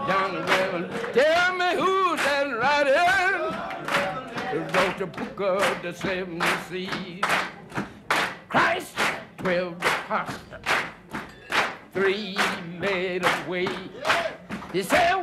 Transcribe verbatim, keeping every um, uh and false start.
John eleven. Tell me who's that writer who wrote the book of the seven seas? Christ, twelve apostles, three made away. He said,